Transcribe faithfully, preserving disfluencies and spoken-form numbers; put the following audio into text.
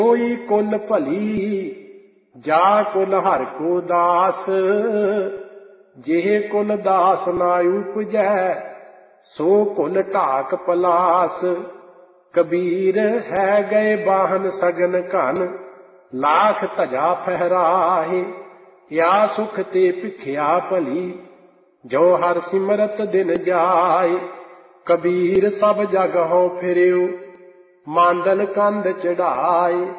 कोई कुल भली जा कुल हर को दास। जेह कुल दास ना उपजै सो कुल ढाक पलास। कबीर है गए बाहन सगन घन लाख धजा फहराहे। या सुख ते भिखिया भली जो हर सिमरत दिन जाए। कबीर सब जग हों फिरियो मांदन कंध चढ़ाए।